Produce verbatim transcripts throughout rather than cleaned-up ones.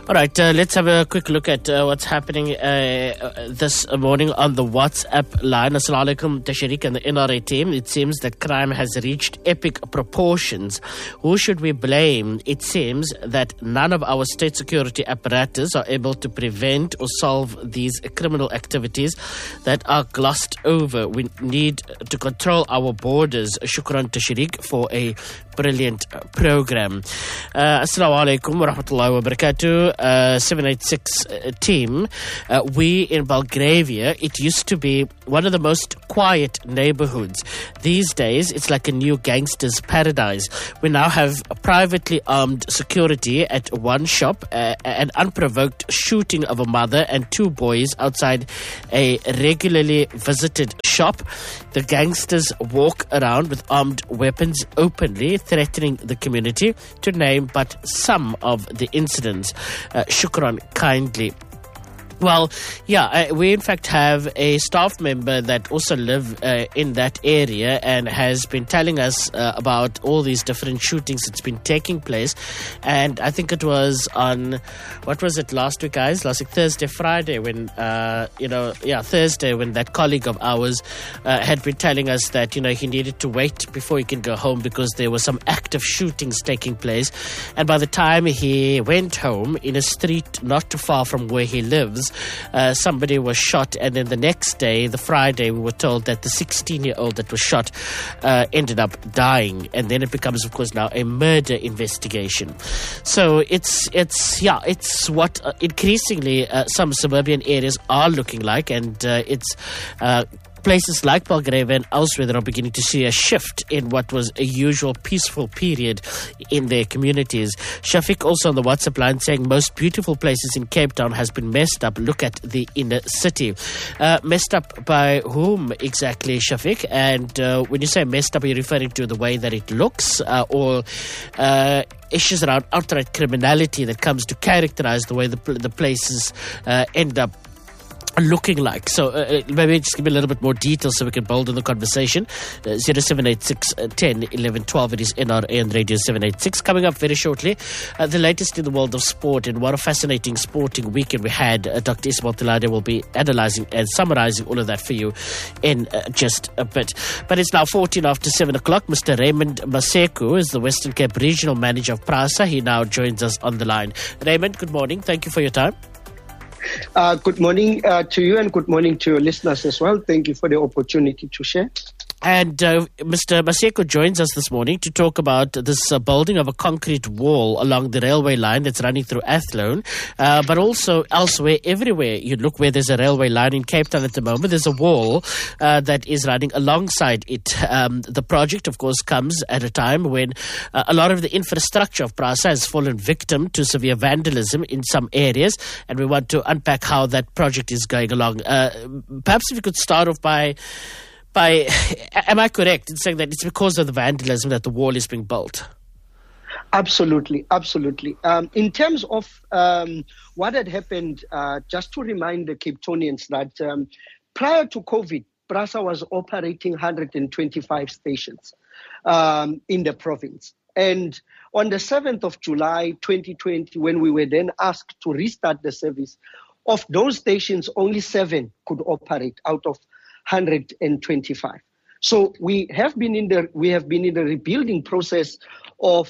All right, uh, let's have a quick look at uh, what's happening uh, this morning on the WhatsApp line. Assalamu alaikum, Tashariq and the N R A team. It seems that crime has reached epic proportions. Who should we blame? It seems that none of our state security apparatus are able to prevent or solve these criminal activities that are glossed over. We need to control our borders. Shukran, Tashariq, for a brilliant program. Uh, Assalamu alaikum wa rahmatullahi wa barakatuh. Uh, seven eighty-six uh, team, uh, we in Belgravia, it used to be one of the most quiet neighborhoods. These days, it's like a new gangster's paradise. We now have privately armed security at one shop, uh, an unprovoked shooting of a mother and two boys outside a regularly visited shop. The gangsters walk around with armed weapons openly, threatening the community, to name but some of the incidents. Uh, shukran kindly. Well, yeah, uh, we in fact have a staff member that also live uh, in that area and has been telling us uh, about all these different shootings that's been taking place. And I think it was on, what was it last week, guys? Last week, Thursday, Friday, when, uh, you know, yeah, Thursday, when that colleague of ours uh, had been telling us that, you know, he needed to wait before he can go home because there were some active shootings taking place. And by the time he went home in a street not too far from where he lives, Uh, somebody was shot, and then the next day, the Friday, we were told that the sixteen-year-old that was shot uh, ended up dying, and then it becomes, of course, now a murder investigation. So it's it's yeah, it's what uh, increasingly uh, some suburban areas are looking like, and uh, it's. Uh, Places like Belgravia and elsewhere that are beginning to see a shift in what was a usual peaceful period in their communities. Shafiq also on the WhatsApp line saying most beautiful places in Cape Town has been messed up. Look at the inner city. Uh, messed up by whom exactly, Shafiq? And uh, when you say messed up, are you referring to the way that it looks uh, or uh, issues around outright criminality that comes to characterize the way the, the places uh, end up looking like? So uh, maybe just give me a little bit more detail so we can build on the conversation. uh, zero seven eight six, ten, eleven, twelve. It is N R A and Radio seven eighty-six. Coming up very shortly, uh, the latest in the world of sport, and what a fascinating sporting weekend we had. uh, Doctor Ismail Tilade will be analysing and summarising all of that for you in uh, just a bit. But it's now fourteen after seven o'clock. Mister Raymond Maseko is the Western Cape Regional Manager of PRASA. He now joins us on the line. Raymond, good morning. Thank you for your time. Uh, good morning uh, to you, and good morning to your listeners as well. Thank you for the opportunity to share. And uh, Mister Maseko joins us this morning to talk about this uh, building of a concrete wall along the railway line that's running through Athlone, uh, but also elsewhere, everywhere you look where there's a railway line in Cape Town at the moment, there's a wall uh, that is running alongside it. Um, the project, of course, comes at a time when uh, a lot of the infrastructure of PRASA has fallen victim to severe vandalism in some areas, and we want to unpack how that project is going along. Uh, perhaps if you could start off by By, am I correct in saying that it's because of the vandalism that the wall is being built? Absolutely, absolutely. Um, in terms of um, what had happened, uh, just to remind the Cape Townians that um, prior to COVID, PRASA was operating one hundred twenty-five stations um, in the province. And on the seventh of July, twenty twenty, when we were then asked to restart the service, of those stations, only seven could operate out of one hundred twenty-five. So we have been in the we have been in the rebuilding process of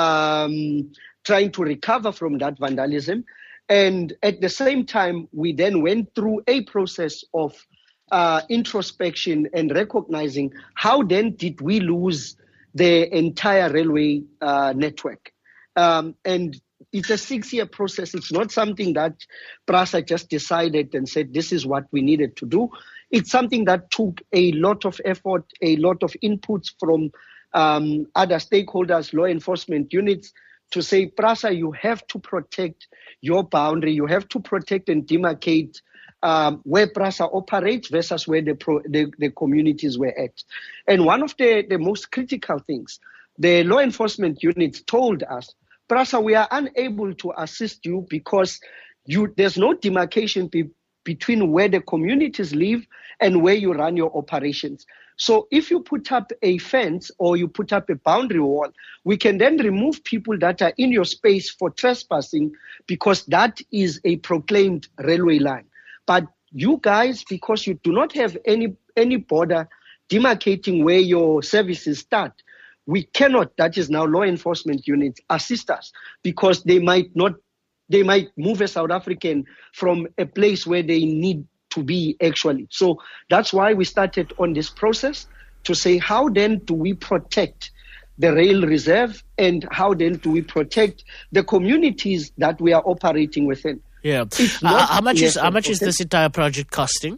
um, trying to recover from that vandalism, and at the same time we then went through a process of uh, introspection and recognizing how then did we lose the entire railway uh, network, um, and it's a six-year process. It's not something that PRASA just decided and said this is what we needed to do. It's something that took a lot of effort, a lot of inputs from um, other stakeholders, law enforcement units, to say, PRASA, you have to protect your boundary. You have to protect and demarcate um, where PRASA operates versus where the, pro, the, the communities were at. And one of the, the most critical things, the law enforcement units told us, PRASA, we are unable to assist you because you there's no demarcation be, between where the communities live and where you run your operations. So if you put up a fence or you put up a boundary wall, we can then remove people that are in your space for trespassing because that is a proclaimed railway line. But you guys, because you do not have any any border demarcating where your services start, we cannot, that is now law enforcement units, assist us because they might not, they might move a South African from a place where they need to be actually. So that's why we started on this process to say, how then do we protect the rail reserve and how then do we protect the communities that we are operating within? Yeah. Uh, how much is how much is this entire project costing?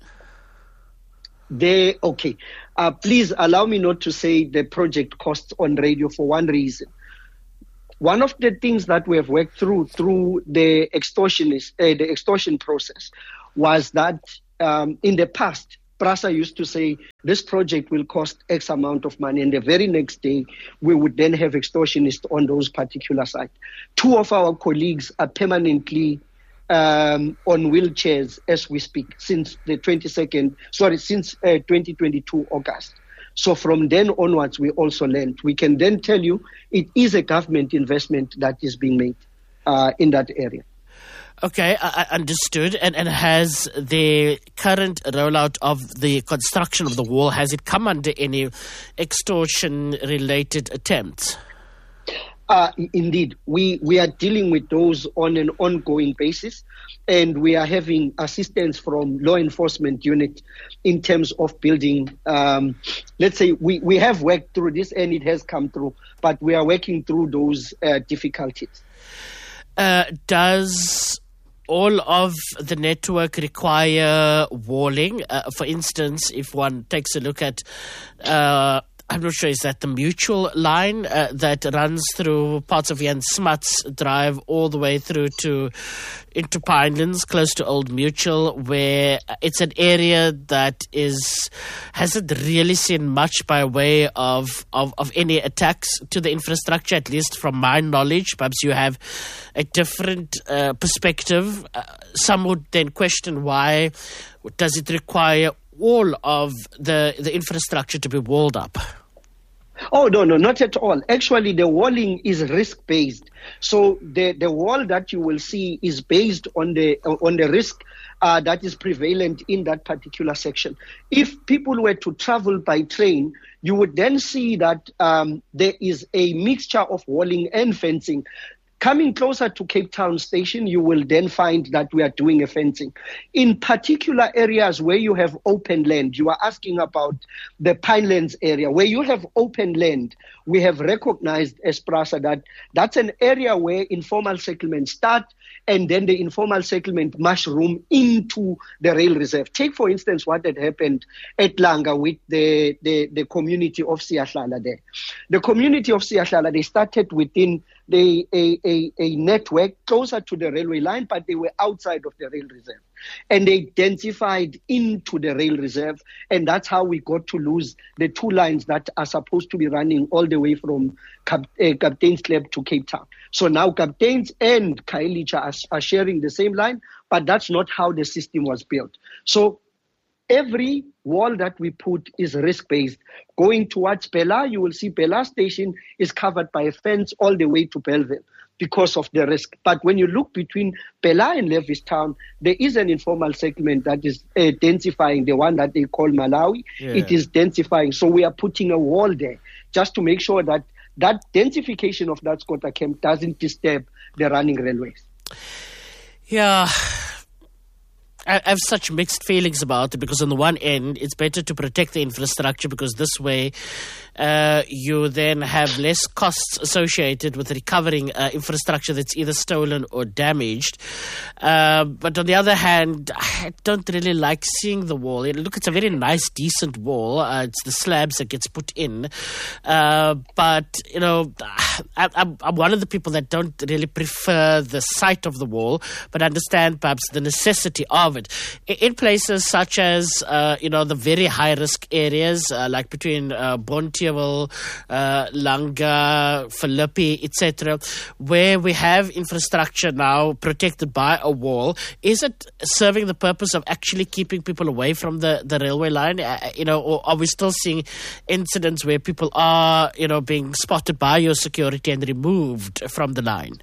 They okay. Uh, please allow me not to say the project costs on radio for one reason. One of the things that we have worked through through the extortionist uh, the extortion process was that um, in the past, PRASA used to say this project will cost X amount of money, and the very next day we would then have extortionists on those particular sites. Two of our colleagues are permanently Um, on wheelchairs as we speak since the twenty-second, sorry, since uh, twenty twenty-two August. So from then onwards, we also learned. We can then tell you it is a government investment that is being made uh, in that area. Okay, I, I understood. And, and has the current rollout of the construction of the wall, has it come under any extortion-related attempts? Uh, indeed, we, we are dealing with those on an ongoing basis, and we are having assistance from law enforcement unit in terms of building. Um, let's say we, we have worked through this and it has come through, but we are working through those uh, difficulties. Uh, does all of the network require walling? Uh, for instance, if one takes a look at uh, I'm not sure, is that the Mutual line uh, that runs through parts of Jan Smuts Drive all the way through to into Pinelands, close to Old Mutual, where it's an area that is hasn't really seen much by way of, of, of any attacks to the infrastructure, at least from my knowledge. Perhaps you have a different uh, perspective. Uh, some would then question, why does it require all of the, the infrastructure to be walled up? Oh, no, no, not at all. Actually, the walling is risk-based. So the, the wall that you will see is based on the on the risk uh, that is prevalent in that particular section. If people were to travel by train, you would then see that um, there is a mixture of walling and fencing. Coming closer to Cape Town Station, you will then find that we are doing a fencing. In particular areas where you have open land, you are asking about the Pinelands area. Where you have open land, we have recognized as PRASA that that's an area where informal settlements start and then the informal settlement mushroom into the rail reserve. Take, for instance, what had happened at Langa with the, the, the community of Siyahlala there. The community of Siyahlala, they started within the, a, a, a network closer to the railway line, but they were outside of the rail reserve. And they densified into the rail reserve, and that's how we got to lose the two lines that are supposed to be running all the way from Cap, uh, Captain's Club to Cape Town. So now Captain's and Khayelitsha are, are sharing the same line, but that's not how the system was built. So every wall that we put is risk-based. Going towards Pela, you will see Pela Station is covered by a fence all the way to Bellville because of the risk. But when you look between Pela and Lewistown, there is an informal settlement that is uh, densifying, the one that they call Malawi. Yeah. It is densifying. So we are putting a wall there just to make sure that that densification of that Skota camp doesn't disturb the running railways. Yeah. I have such mixed feelings about it, because on the one end, it's better to protect the infrastructure, because this way uh, you then have less costs associated with recovering uh, infrastructure that's either stolen or damaged. Uh, but on the other hand, I don't really like seeing the wall. Look, it's a very nice, decent wall. Uh, it's the slabs that gets put in. Uh, but, you know, I, I'm, I'm one of the people that don't really prefer the sight of the wall, but understand perhaps the necessity of COVID. In places such as, uh, you know, the very high-risk areas, uh, like between uh, Bonteheuwel, uh, Langa, Philippi, et cetera, where we have infrastructure now protected by a wall, is it serving the purpose of actually keeping people away from the, the railway line? Uh, you know, or are we still seeing incidents where people are, you know, being spotted by your security and removed from the line?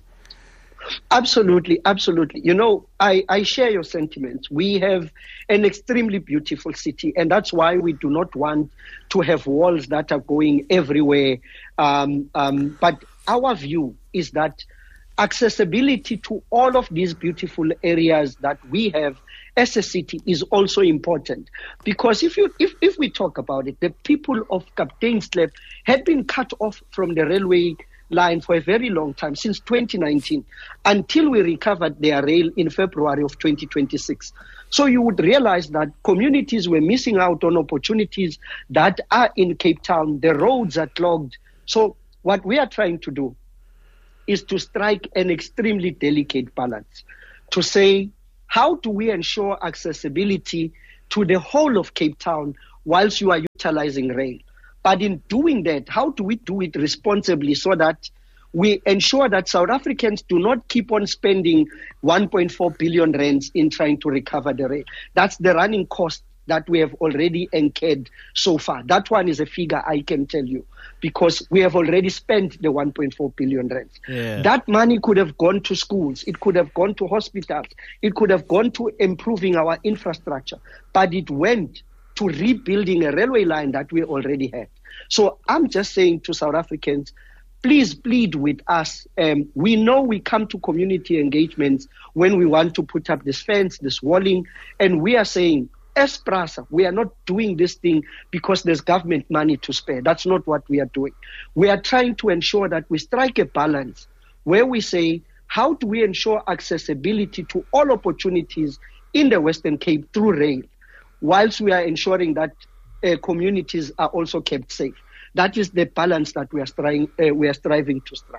Absolutely, absolutely. You know, I, I share your sentiments. We have an extremely beautiful city, and that's why we do not want to have walls that are going everywhere. Um, um, but our view is that accessibility to all of these beautiful areas that we have as a city is also important. Because if you if, if we talk about it, the people of Kapteinsklep had been cut off from the railway line for a very long time, since twenty nineteen, until we recovered their rail in February of twenty twenty-six. So you would realize that communities were missing out on opportunities that are in Cape Town. The roads are clogged. So what we are trying to do is to strike an extremely delicate balance to say, how do we ensure accessibility to the whole of Cape Town whilst you are utilizing rail? But in doing that, how do we do it responsibly so that we ensure that South Africans do not keep on spending one point four billion rands in trying to recover the rail? That's the running cost that we have already incurred so far. That one is a figure I can tell you, because we have already spent the one point four billion rands. Yeah. That money could have gone to schools, it could have gone to hospitals, it could have gone to improving our infrastructure, but it went to rebuilding a railway line that we already had. So I'm just saying to South Africans, please plead with us. Um, we know we come to community engagements when we want to put up this fence, this walling, and we are saying, as PRASA, we are not doing this thing because there's government money to spare. That's not what we are doing. We are trying to ensure that we strike a balance where we say, how do we ensure accessibility to all opportunities in the Western Cape through rail, whilst we are ensuring that uh, communities are also kept safe. That is the balance that we are striving, uh, we are striving to strike.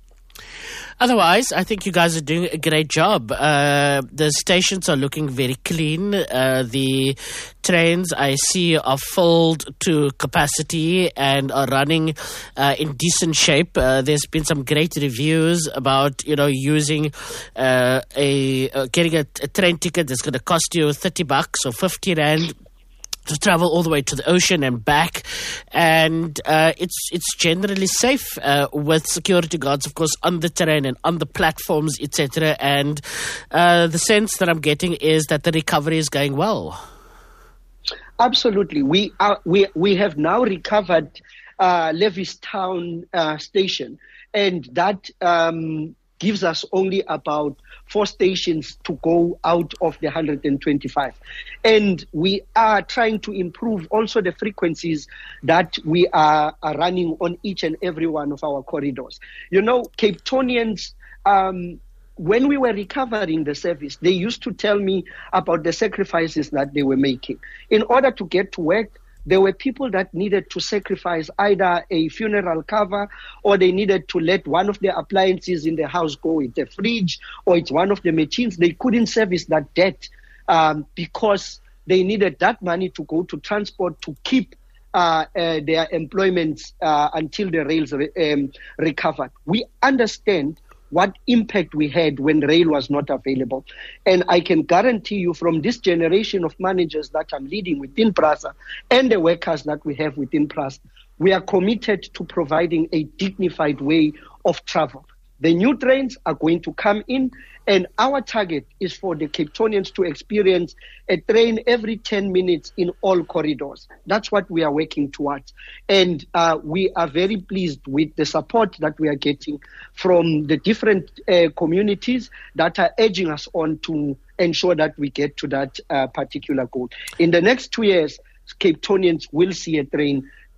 Otherwise, I think you guys are doing a great job. Uh, the stations are looking very clean. Uh, the trains I see are filled to capacity and are running uh, in decent shape. Uh, there's been some great reviews about, you know, using uh, a uh, getting a, a train ticket that's going to cost you thirty bucks or fifty rand to travel all the way to the ocean and back, and uh, it's it's generally safe uh, with security guards, of course, on the terrain and on the platforms, et cetera. And uh, the sense that I'm getting is that the recovery is going well. Absolutely, we are. We we have now recovered uh, Lewistown uh, station, and that um, gives us only about four stations to go out of the one hundred twenty-five. And we are trying to improve also the frequencies that we are, are running on each and every one of our corridors. You know, Cape Townians, um, when we were recovering the service, they used to tell me about the sacrifices that they were making. In order to get to work, there were people that needed to sacrifice either a funeral cover, or they needed to let one of their appliances in the house go. It's a fridge or it's one of the machines. They couldn't service that debt um, because they needed that money to go to transport to keep uh, uh, their employments uh, until the rails re- um, recovered. We understand what impact we had when rail was not available. And I can guarantee you, from this generation of managers that I'm leading within PRASA and the workers that we have within PRASA, we are committed to providing a dignified way of travel. The new trains are going to come in, and our target is for the Cape Townians to experience a train every ten minutes in all corridors. That's what we are working towards. And uh, we are very pleased with the support that we are getting from the different uh, communities that are urging us on to ensure that we get to that uh, particular goal. In the next two years, Cape Townians will see a train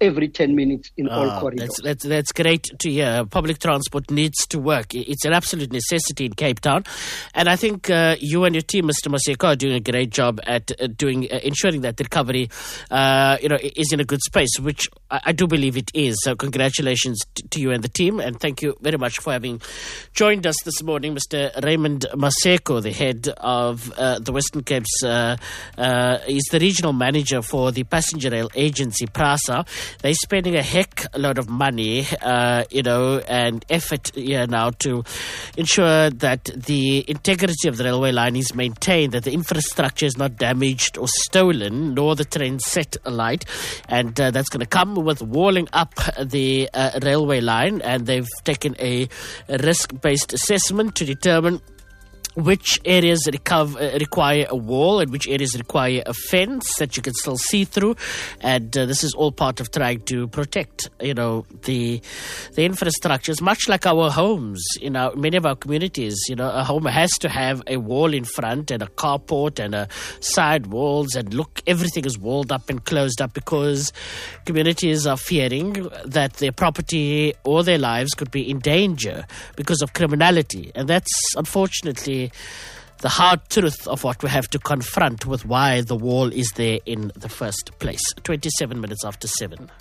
every ten minutes in oh, all corridors. That's, that's, that's great to hear. Public transport needs to work. It's an absolute necessity in Cape Town. And I think uh, you and your team, Mister Maseko, are doing a great job at uh, doing uh, ensuring that the recovery uh, you know, is in a good space, which I, I do believe it is. So congratulations to, to you and the team. And thank you very much for having joined us this morning, Mister Raymond Maseko, the head of uh, the Western Cape's, uh, uh, he's the regional manager for the passenger rail agency, PRASA. They're spending a heck load of money, uh, you know, and effort here now to ensure that the integrity of the railway line is maintained, that the infrastructure is not damaged or stolen, nor the train set alight. And uh, that's going to come with walling up the uh, railway line. And they've taken a, a risk-based assessment to determine which areas recover, uh, require a wall and which areas require a fence that you can still see through. And uh, this is all part of trying to protect, you know, the the infrastructures, much like our homes in our, many of our communities. You know, a home has to have a wall in front and a carport and a side walls, and look, everything is walled up and closed up because communities are fearing that their property or their lives could be in danger because of criminality. And that's unfortunately the hard truth of what we have to confront with why the wall is there in the first place. twenty-seven minutes after seven.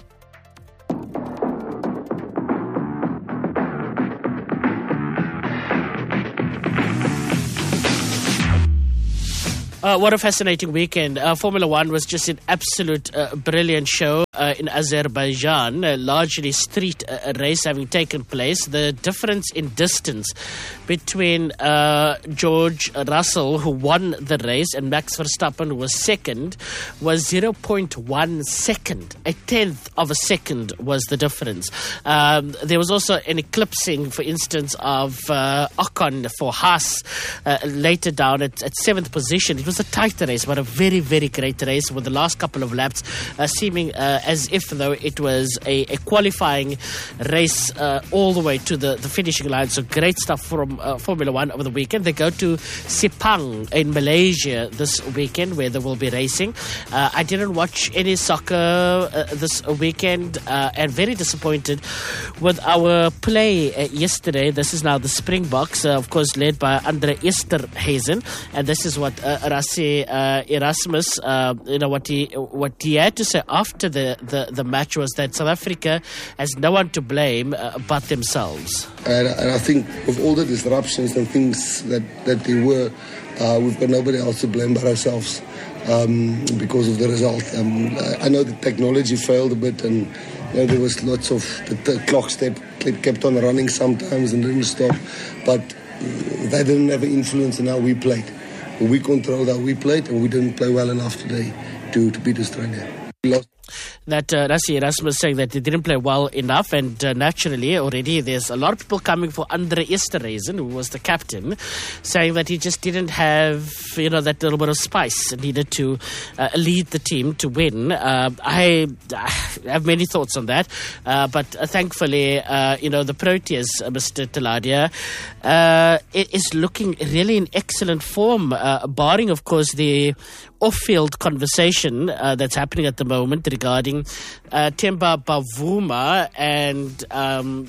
Uh, what a fascinating weekend. Uh, Formula One was just an absolute uh, brilliant show uh, in Azerbaijan, uh, largely street uh, race having taken place. The difference in distance between uh, George Russell, who won the race, and Max Verstappen, who was second, was zero point one second. A tenth of a second was the difference. Um, there was also an eclipsing, for instance, of uh, Ocon for Haas uh, later down at, at seventh position. It was a tight race, but a very, very great race with the last couple of laps uh, seeming uh, as if, though, it was a, a qualifying race uh, all the way to the, the finishing line. So great stuff from uh, Formula One over the weekend. They go to Sepang in Malaysia this weekend, where they will be racing. Uh, I didn't watch any soccer uh, this weekend uh, and very disappointed with our play uh, yesterday. This is now the Springboks, uh, of course, led by Andre Esterhuizen, and this is what uh, Rassie uh, Erasmus, uh, you know, what he what he had to say after the, the, the match was that South Africa has no one to blame uh, but themselves. And, and I think with all the disruptions and things that, that there were, uh, we've got nobody else to blame but ourselves um, because of the result. Um, I know the technology failed a bit, and you know, there was lots of the, the clock step kept on running sometimes and didn't stop, but that didn't have an influence on how we played. We controlled how we played, and we didn't play well enough today to, to beat Australia. We lost. That uh, Rassie Erasmus saying that they didn't play well enough, and uh, naturally already there's a lot of people coming for Andre Esterhuizen, who was the captain, saying that he just didn't have, you know, that little bit of spice and needed to uh, lead the team to win. Uh, I, I have many thoughts on that, uh, but uh, thankfully, uh, you know, the Proteas, uh, Mister Taladia, uh, is looking really in excellent form, uh, barring, of course, the off-field conversation uh, that's happening at the moment regarding uh, Themba Bavuma and um,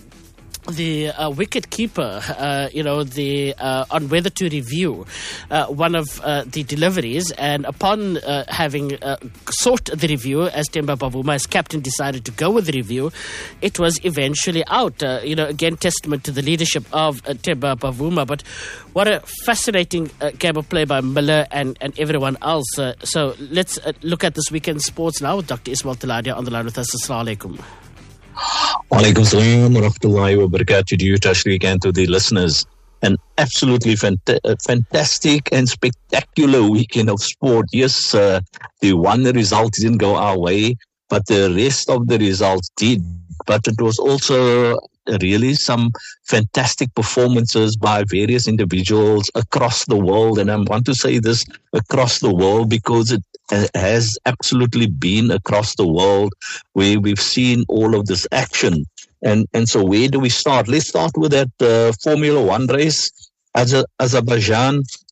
the uh, wicket keeper, uh, you know, the uh, on whether to review uh, one of uh, the deliveries. And upon uh, having uh, sought the review, as Themba Bavuma, as captain, decided to go with the review, it was eventually out. Uh, you know, again, testament to the leadership of uh, Themba Bavuma. But what a fascinating uh, game of play by Miller and, and everyone else. Uh, so let's uh, look at this weekend's sports now with Doctor Ismail Taladia on the line with us. Assalamu alaikum. Walaikum salam wa rahmatullahi wa barakatuh to you, Tashriq, and to the listeners. An absolutely fant- fantastic and spectacular weekend of sport. Yes, uh, the one result didn't go our way, but the rest of the results did. But it was also really some fantastic performances by various individuals across the world. And I want to say this across the world because it has absolutely been across the world where we've seen all of this action. And and so where do we start? Let's start with that uh, Formula One race. Azer- Azerbaijan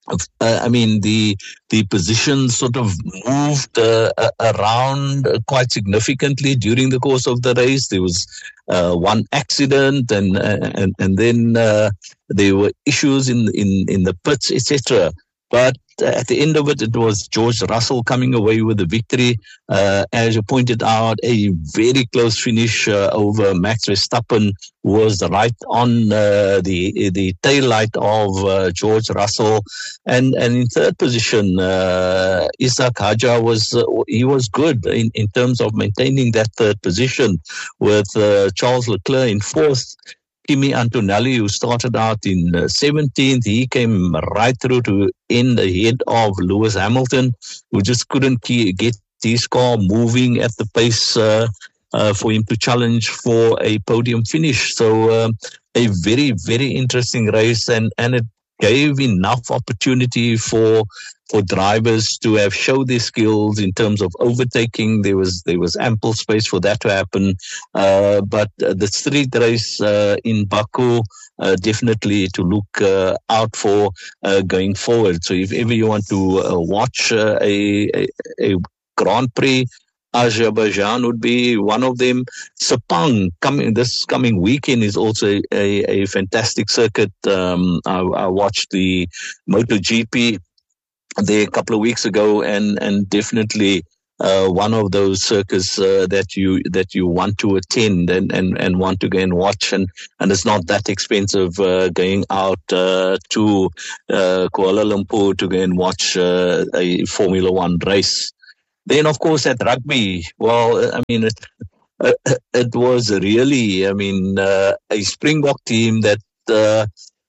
Uh, I mean, the the position sort of moved uh, uh, around quite significantly during the course of the race. There was uh, one accident, and and and then uh, there were issues in in in the pits, et cetera. But at the end of it, it was George Russell coming away with the victory. Uh, as you pointed out, a very close finish uh, over Max Verstappen, who was right on uh, the the tail light of uh, George Russell. And and in third position, uh, Isaac Hadjar was uh, he was good in, in terms of maintaining that third position, with uh, Charles Leclerc in fourth. Kimi Antonelli, who started out in uh, seventeenth, he came right through to end ahead of Lewis Hamilton, who just couldn't key, get his car moving at the pace uh, uh, for him to challenge for a podium finish. So uh, a very, very interesting race, and, and it gave enough opportunity for for drivers to have showed their skills in terms of overtaking. There was there was ample space for that to happen. Uh, but uh, the street race uh, in Baku, uh, definitely to look uh, out for uh, going forward. So if ever you want to uh, watch uh, a, a, a Grand Prix, Azerbaijan would be one of them. Sepang coming this coming weekend is also a, a fantastic circuit. Um, I, I watched the MotoGP there a couple of weeks ago, and and definitely uh, one of those circuits uh, that you that you want to attend and, and, and want to go and watch, and, and it's not that expensive uh, going out uh, to uh, Kuala Lumpur to go and watch uh, a Formula One race. Then, of course, at rugby, well, I mean, it, uh, it was really, I mean, uh, a Springbok team that uh,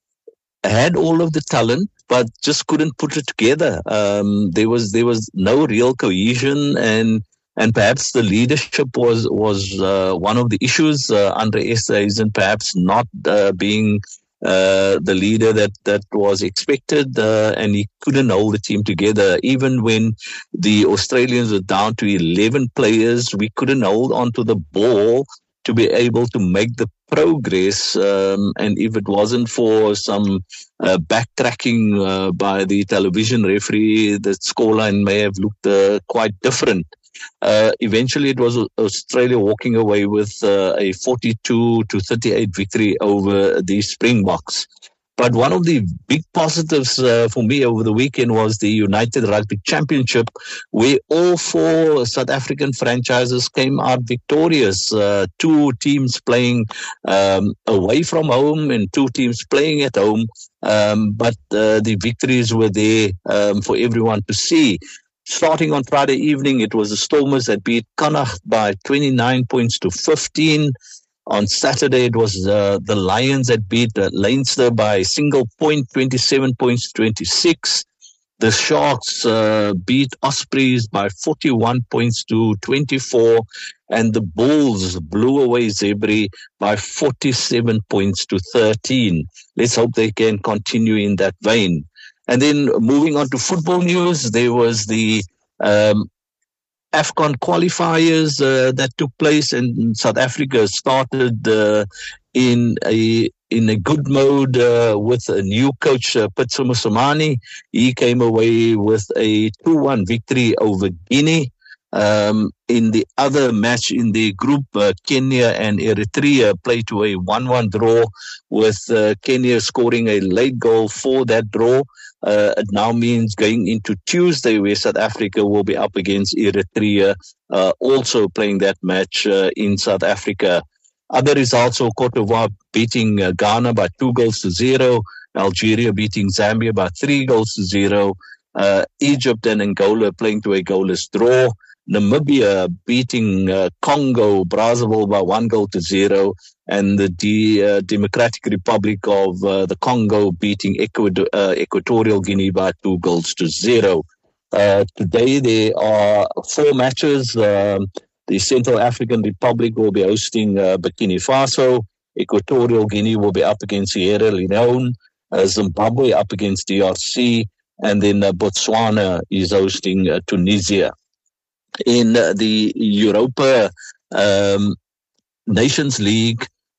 had all of the talent, but just couldn't put it together. Um, there was there was no real cohesion, and and perhaps the leadership was was uh, one of the issues. Uh, Andre Esterhuizen perhaps not uh, being uh, the leader that that was expected, uh, and he couldn't hold the team together. Even when the Australians were down to eleven players, we couldn't hold onto the ball to be able to make the progress. Um, and if it wasn't for some uh, backtracking uh, by the television referee, the scoreline may have looked uh, quite different. Uh, eventually, it was Australia walking away with uh, a forty-two to thirty-eight victory over the Springboks. But one of the big positives uh, for me over the weekend was the United Rugby Championship, where all four South African franchises came out victorious. Uh, two teams playing um, away from home and two teams playing at home. Um, but uh, the victories were there um, for everyone to see. Starting on Friday evening, it was the Stormers that beat Connacht by twenty-nine points to fifteen. On Saturday, it was uh, the Lions that beat uh, Leinster by a single point, twenty-seven points to twenty-six. The Sharks uh, beat Ospreys by forty-one points to twenty-four. And the Bulls blew away Zebri by forty-seven points to thirteen. Let's hope they can continue in that vein. And then moving on to football news, there was the um, AFCON qualifiers uh, that took place, and South Africa started uh, in a in a good mode uh, with a new coach, uh, Pitso Mosimane. He came away with a two one victory over Guinea. Um, in the other match in the group, uh, Kenya and Eritrea played to a one one draw, with uh, Kenya scoring a late goal for that draw. Uh, it now means going into Tuesday, where South Africa will be up against Eritrea, uh, also playing that match uh, in South Africa. Other results: so Cote d'Ivoire beating uh, Ghana by two goals to zero, Algeria beating Zambia by three goals to zero, uh, Egypt and Angola playing to a goalless draw, Namibia beating uh, Congo, Brazzaville by one goal to zero, and the D, uh, Democratic Republic of uh, the Congo beating Ecuador, uh, Equatorial Guinea by two goals to zero. Uh, today there are four matches. Um, the Central African Republic will be hosting uh, Burkina Faso. Equatorial Guinea will be up against Sierra Leone. Uh, Zimbabwe up against D R C. And then uh, Botswana is hosting uh, Tunisia. In uh, the Europa um, Nations League,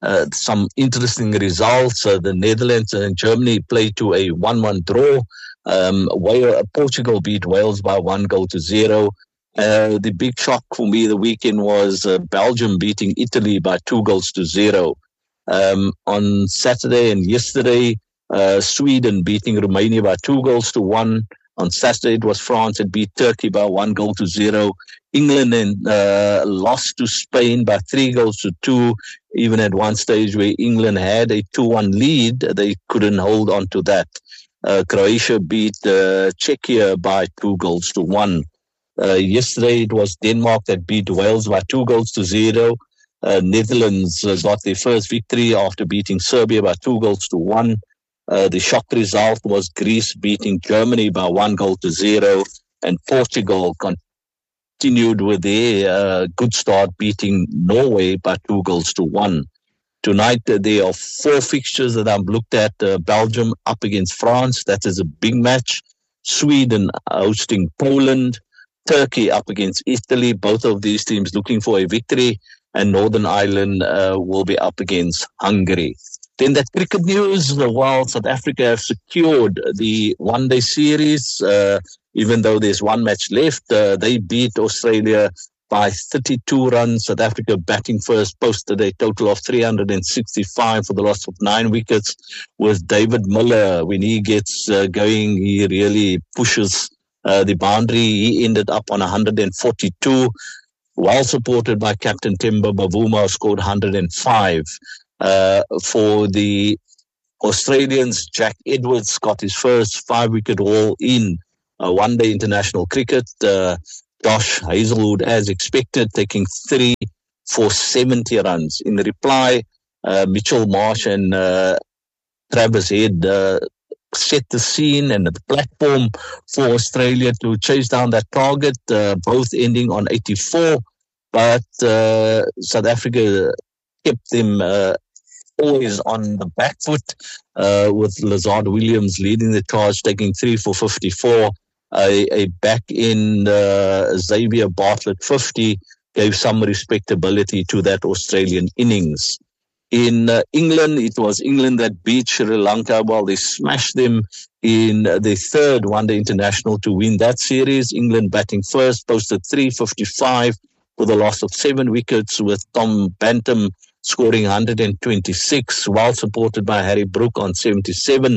uh, some interesting results. Uh, the Netherlands and Germany played to a one one draw. Um, Wales, Portugal beat Wales by one goal to zero. Uh, the big shock for me the weekend was uh, Belgium beating Italy by two goals to zero. Um, on Saturday and yesterday, uh, Sweden beating Romania by two goals to one. On Saturday, it was France that beat Turkey by one goal to zero. England and, uh, lost to Spain by three goals to two. Even at one stage where England had a two one lead, they couldn't hold on to that. Uh, Croatia beat uh, Czechia by two goals to one. Uh, yesterday, it was Denmark that beat Wales by two goals to zero. Uh, Netherlands uh, got their first victory after beating Serbia by two goals to one. Uh, the shock result was Greece beating Germany by one goal to zero, and Portugal continued with their uh, good start, beating Norway by two goals to one. Tonight, uh, there are four fixtures that I've looked at. Uh, Belgium up against France. That is a big match. Sweden hosting Poland. Turkey up against Italy. Both of these teams looking for a victory. And Northern Ireland uh, will be up against Hungary. Then that cricket news, while South Africa have secured the one-day series, uh, even though there's one match left, uh, they beat Australia by thirty-two runs. South Africa batting first posted a total of three hundred sixty-five for the loss of nine wickets. With David Miller, when he gets uh, going, he really pushes uh, the boundary. He ended up on one hundred forty-two, well supported by Captain Temba Bavuma, who scored one hundred five. Uh, for the Australians, Jack Edwards got his first five-wicket haul in uh, one-day international cricket. Uh, Josh Hazelwood, as expected, taking three for seventy runs. In reply, uh, Mitchell Marsh and uh, Travis Head uh, set the scene and the platform for Australia to chase down that target, uh, both ending on eighty-four. But uh, South Africa kept them uh, always on the back foot, uh, with Lazard Williams leading the charge, taking three for fifty-four. A, a back-end uh, Xavier Bartlett fifty gave some respectability to that Australian innings. In uh, England, it was England that beat Sri Lanka while they smashed them in the third one-day international to win that series. England batting first, posted three fifty-five for the loss of seven wickets, with Tom Bantam scoring one hundred twenty-six, well supported by Harry Brook on seventy-seven,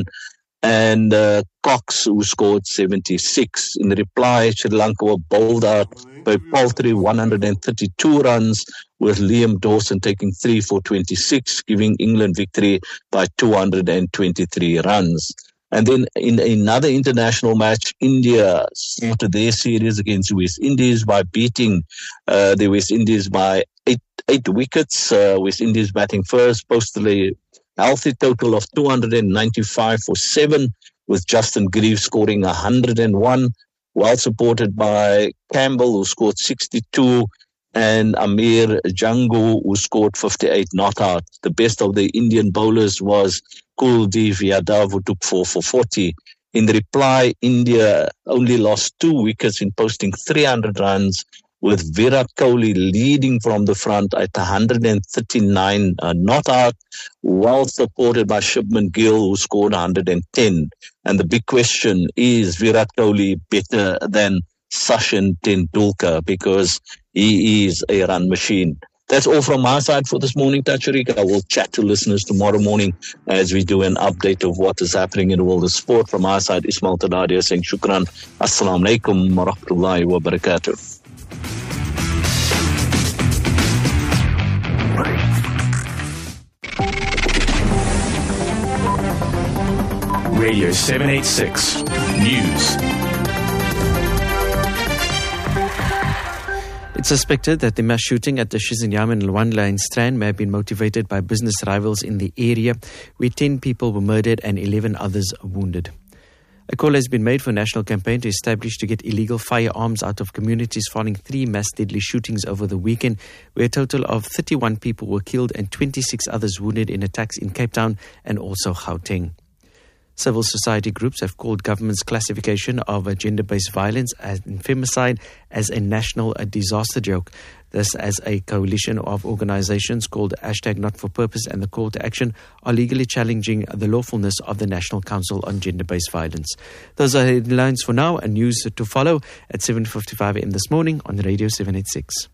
and uh, Cox, who scored seventy-six. In reply, Sri Lanka were bowled out by paltry one hundred thirty-two runs, with Liam Dawson taking three for twenty-six, giving England victory by two hundred twenty-three runs. And then in another international match, India started their series against the West Indies by beating uh, the West Indies by eight, eight wickets. Uh, West Indies batting first, posted a healthy total of two hundred ninety-five for seven, with Justin Greaves scoring one hundred one, well supported by Campbell, who scored sixty-two, and Amir Jangu, who scored fifty-eight not out. The best of the Indian bowlers was Kuldeep Yadav, who took four for forty. In reply, India only lost two wickets in posting three hundred runs, with Virat Kohli leading from the front at one hundred thirty-nine uh, not out, well supported by Shubman Gill, who scored one hundred ten. And the big question is, Virat Kohli better than Sachin Tendulkar, because he is a run machine. That's all from my side for this morning, Tacharika. I will chat to listeners tomorrow morning as we do an update of what is happening in the world of sport. From our side, Ismail Tadadia saying shukran. Assalamu alaikum wa rahmatullahi wa barakatuh. Radio seven eighty-six News. It's suspected that the mass shooting at the Shizinyama in Luanda in Strand may have been motivated by business rivals in the area, where ten people were murdered and eleven others wounded. A call has been made for a national campaign to establish to get illegal firearms out of communities following three mass deadly shootings over the weekend, where a total of thirty-one people were killed and twenty-six others wounded in attacks in Cape Town and also Gauteng. Civil society groups have called government's classification of gender-based violence and femicide as a national disaster joke. This as a coalition of organizations called Hashtag Not For Purpose and the Call to Action are legally challenging the lawfulness of the National Council on Gender-Based Violence. Those are headlines for now and news to follow at seven fifty-five a m this morning on Radio seven eighty-six.